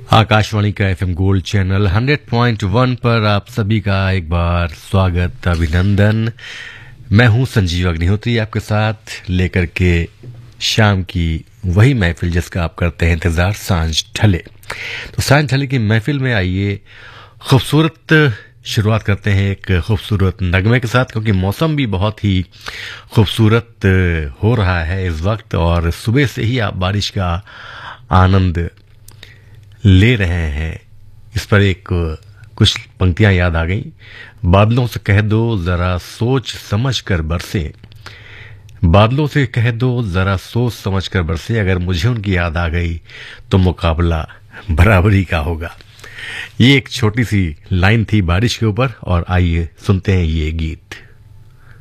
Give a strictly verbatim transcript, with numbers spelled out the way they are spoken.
आकाशवाणी का FM gold channel hundred point one पर आप सभी का एक बार स्वागत, अभिनंदन। मैं हूं संजीव अग्निहोत्री, आपके साथ लेकर के शाम की वही महफिल जिसका आप करते हैं इंतजार, सांझ ढले। तो सांझ ढले की महफिल में आइए खूबसूरत शुरुआत करते हैं एक खूबसूरत नगमे के साथ, क्योंकि मौसम भी बहुत ही खूबसूरत हो रहा है इस वक्त और सुबह से ही आप बारिश का आनंद ले रहे हैं। इस पर एक कुछ पंक्तियां याद आ गई। बादलों से कह दो जरा सोच समझ कर बरसे, बादलों से कह दो जरा सोच समझ कर बरसे, अगर मुझे उनकी याद आ गई तो मुकाबला बराबरी का होगा। ये एक छोटी सी लाइन थी बारिश के ऊपर, और आइए सुनते हैं ये गीत।